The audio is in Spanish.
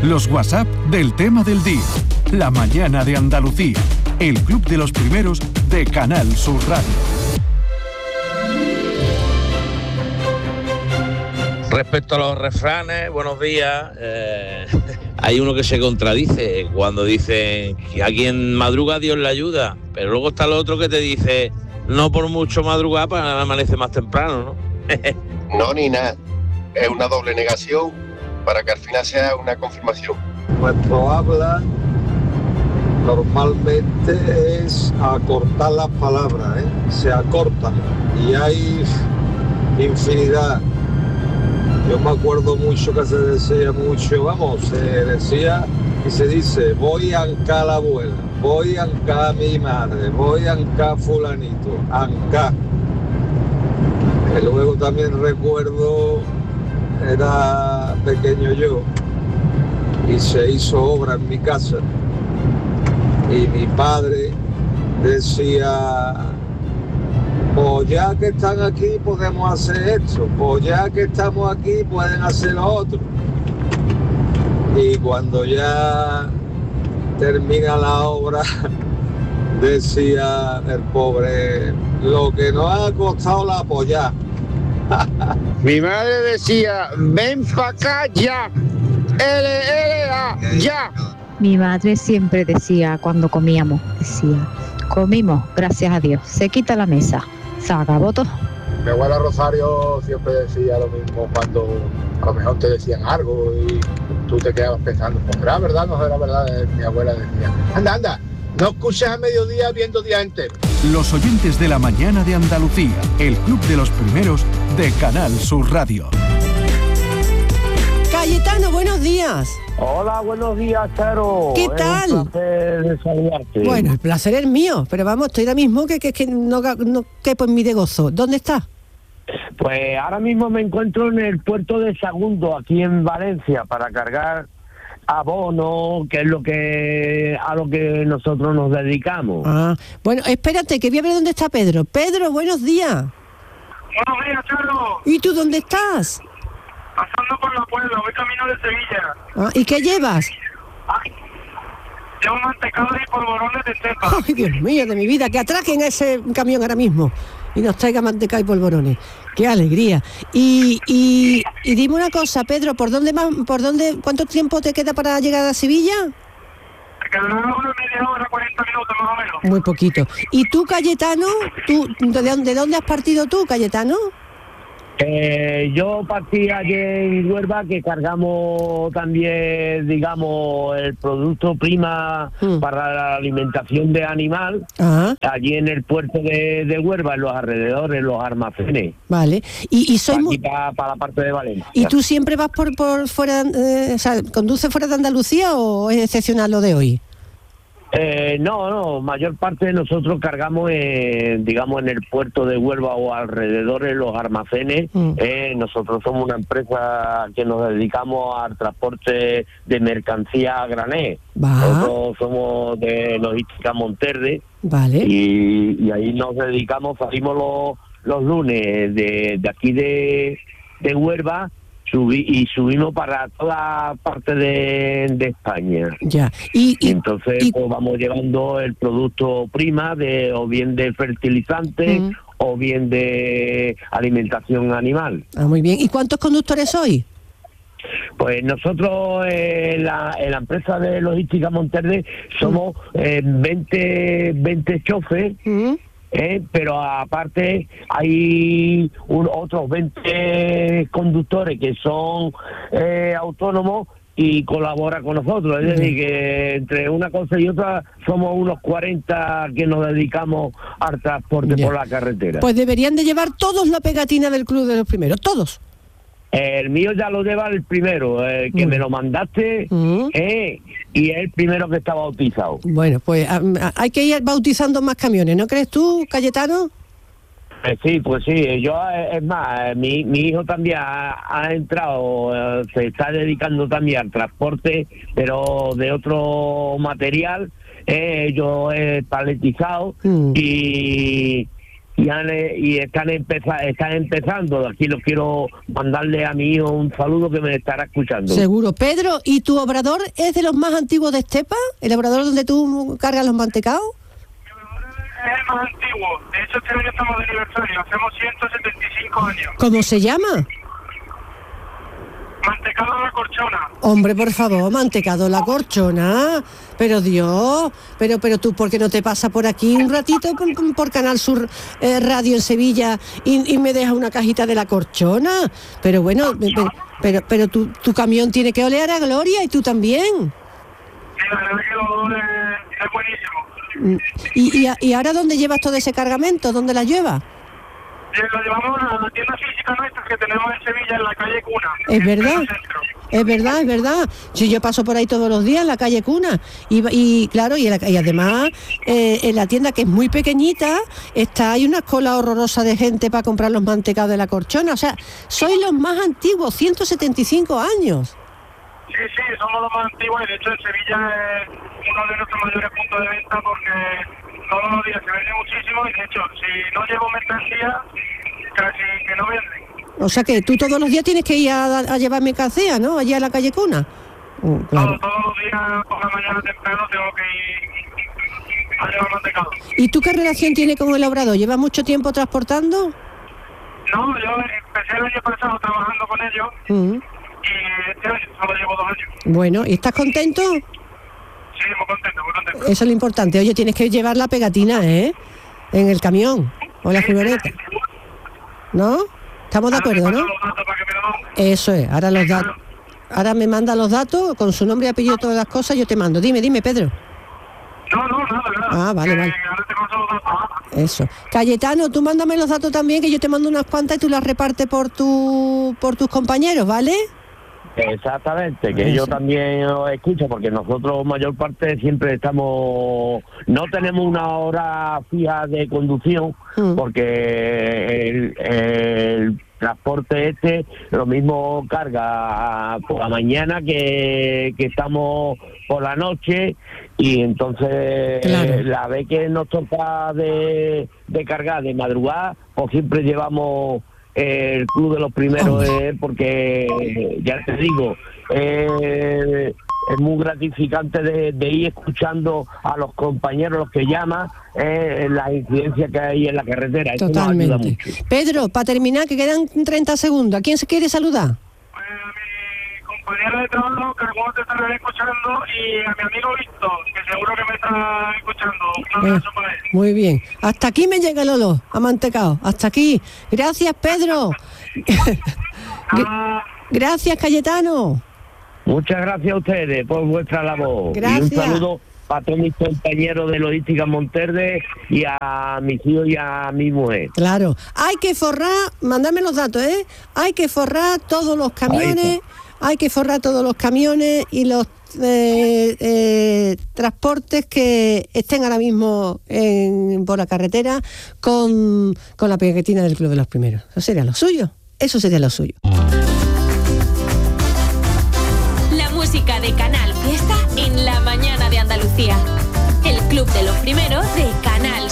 Los WhatsApp del tema del día. La mañana de Andalucía. El club de los primeros de Canal Sur Radio. Respecto a los refranes, buenos días, hay uno que se contradice cuando dicen que a quien madruga Dios le ayuda, pero luego está el otro que te dice no por mucho madrugar para amanece más temprano, ¿no? No, ni nada, es una doble negación para que al final sea una confirmación. Nuestro habla normalmente es acortar las palabras, se acortan y hay infinidad. Yo me acuerdo mucho que se decía se decía y se dice, voy a ancar a la abuela, voy a ancar a mi madre, voy a ancar a fulanito, ancar. Y luego también recuerdo, era pequeño yo, y se hizo obra en mi casa, y mi padre decía, pues ya que están aquí podemos hacer esto, pues ya que estamos aquí pueden hacer lo otro. Y cuando ya termina la obra, decía el pobre, lo que nos ha costado la polla. Mi madre decía, ven pa' acá ya, LLA, ya. Mi madre siempre decía cuando comíamos, comimos, gracias a Dios, se quita la mesa. Se acabó todo. Mi abuela Rosario siempre decía lo mismo cuando a lo mejor te decían algo y tú te quedabas pensando, pues será verdad, no será verdad. Mi abuela decía, anda, no escuches a mediodía viendo día entero. Los oyentes de la mañana de Andalucía, el club de los primeros de Canal Sur Radio. Cayetano, buenos días. Hola, buenos días, Charo. ¿Qué tal? Es un placer de saludarte. Bueno, el placer es mío, pero vamos, estoy ahora mismo que no quepo en mi de gozo. ¿Dónde estás? Pues ahora mismo me encuentro en el puerto de Sagunto, aquí en Valencia, para cargar abono, que es a lo que nosotros nos dedicamos. Ah, bueno, espérate, que voy a ver dónde está Pedro. Pedro, buenos días. Buenos días, Charo. ¿Y tú dónde estás? Pasando por la Puebla, voy camino de Sevilla. Ah, ¿y qué llevas? Llevo mantecado y polvorones de cepa. Ay, Dios mío, de mi vida, que atraquen ese camión ahora mismo y nos traiga mantecado y polvorones. ¡Qué alegría! Y dime una cosa, Pedro, ¿cuánto tiempo te queda para llegar a Sevilla? Me quedará una media hora, 40 minutos más o menos. Muy poquito. ¿Y tú, Cayetano? ¿De dónde has partido tú, Cayetano? Yo partí ayer en Huelva, que cargamos también, digamos, el producto prima para la alimentación de animal, allí en el puerto de Huelva, en los alrededores, en los almacenes. Vale. Y soy para la parte de Valencia. ¿Y tú siempre vas por fuera, conduces fuera de Andalucía o es excepcional lo de hoy? No, mayor parte de nosotros cargamos, digamos, en el puerto de Huelva o alrededor de los almacenes. Nosotros somos una empresa que nos dedicamos al transporte de mercancía a granel. Nosotros somos de Logística Monterde. Vale. Y ahí nos dedicamos, salimos los lunes de aquí de Huelva. Subimos para toda parte de España. Ya. Y entonces pues vamos llevando el producto prima o bien de fertilizante o bien de alimentación animal. Ah, muy bien. ¿Y cuántos conductores sois? Pues nosotros en la empresa de Logística Monterde somos 20 choferes. Pero aparte hay otros 20 conductores que son autónomos y colaboran con nosotros. Es decir, que entre una cosa y otra somos unos 40 que nos dedicamos al transporte por la carretera. Pues deberían de llevar todos la pegatina del Club de los Primeros, todos. El mío ya lo lleva el primero, que me lo mandaste, y es el primero que está bautizado. Bueno, pues hay que ir bautizando más camiones, ¿no crees tú, Cayetano? Pues sí, yo, es más, mi hijo también ha entrado, se está dedicando también al transporte, pero de otro material. Yo he paletizado y están empezando. Aquí los quiero mandarle a mi hijo un saludo que me estará escuchando. Seguro. Pedro, ¿y tu obrador es de los más antiguos de Estepa? ¿El obrador donde tú cargas los mantecaos? Es el más antiguo. De hecho, este año estamos de aniversario. Hacemos 175 años. ¿Cómo se llama? Mantecado La Corchona. Hombre, por favor, Mantecado La Corchona. Pero Dios, pero tú, ¿por qué no te pasas por aquí un ratito por Canal Sur Radio en Sevilla y me dejas una cajita de La Corchona? Pero bueno, pero tu camión tiene que oler a gloria y tú también. Sí, la verdad que el olor es buenísimo. ¿Y ahora dónde llevas todo ese cargamento? ¿Dónde la llevas? Lo llevamos a la tienda física nuestra que tenemos en Sevilla, en la calle Cuna. Es verdad. Si yo paso por ahí todos los días, en la calle Cuna. Y claro, y además, en la tienda, que es muy pequeñita, hay una cola horrorosa de gente para comprar los mantecados de La Corchona. O sea, sois los más antiguos, 175 años. Sí, somos los más antiguos y de hecho en Sevilla es uno de nuestros mayores puntos de venta porque todos los días se vende muchísimo y de hecho si no llevo mercancía casi que no venden. O sea que tú todos los días tienes que ir a llevar mercancía, ¿no? Allá a la calle Cuna. Claro. Todos los días por la mañana temprano tengo que ir a llevar mantecado. ¿Y tú qué relación tienes con el obrador? ¿Llevas mucho tiempo transportando? No, yo empecé el año pasado trabajando con ellos. Y este año solo llevo 2 años. Bueno, ¿y estás contento? Sí, muy contento. Eso es lo importante. Oye, tienes que llevar la pegatina, ¿eh? En el camión o la furgoneta. ¿No? Estamos de acuerdo, ¿no? Eso es, ahora los datos. Ahora me manda los datos, con su nombre y apellido, todas las cosas, yo te mando. Dime, Pedro. No, nada. Ah, vale. Ahora te paso los datos. Eso. Cayetano, tú mándame los datos también, que yo te mando unas cuantas y tú las repartes por tus compañeros, ¿vale? Exactamente, que yo también os escucho, porque nosotros mayor parte siempre no tenemos una hora fija de conducción, porque el transporte lo mismo carga por la mañana que estamos por la noche, y entonces la vez que nos toca de cargar de madrugada, pues siempre llevamos el club de los primeros, porque ya te digo, es muy gratificante de ir escuchando a los compañeros, los que llaman, las incidencias que hay en la carretera. Totalmente. Eso nos ayuda mucho. Pedro, para terminar, que quedan 30 segundos, ¿a quién se quiere saludar? Compañero de trabajo, que algunos te estarán escuchando, y a mi amigo Víctor, que seguro que me está escuchando. Un abrazo para él. Muy bien. Hasta aquí me llega el olor a mantecado. Hasta aquí. Gracias, Pedro. Gracias, Cayetano. Muchas gracias a ustedes por vuestra labor. Gracias. Y un saludo para todos mis compañeros de Logística Monterde y a mis hijos y a mi mujer. Claro. Hay que forrar, mandadme los datos, ¿eh? Hay que forrar todos los camiones. Hay que forrar todos los camiones y los transportes que estén ahora mismo por la carretera con la pegatina del Club de los Primeros. Eso sería lo suyo. La música de Canal Fiesta en la mañana de Andalucía. El Club de los Primeros de Canal